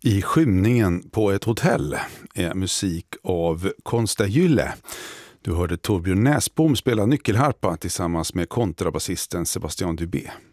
I skymningen på ett hotell är musik av Konsta Gylle. Du hörde Torbjörn Näsbom spela nyckelharpa tillsammans med kontrabasisten Sebastian Dubé.